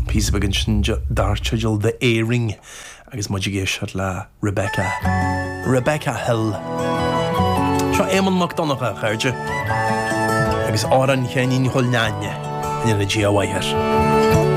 pís bagin sin dartidil the Airing agus muidir géisiart le Rebecca Hill. Seo Éamonn MacDonagh chuirde agus áran chéanín chul neanne in na GAYR.